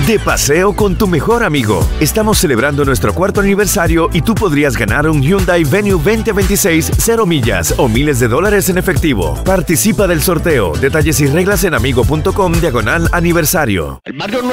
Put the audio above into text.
De paseo con tu mejor amigo. Estamos celebrando nuestro 4º aniversario y tú podrías ganar un Hyundai Venue 2026 0 millas o miles de dólares en efectivo. Participa del sorteo. Detalles y reglas en amigo.com/aniversario.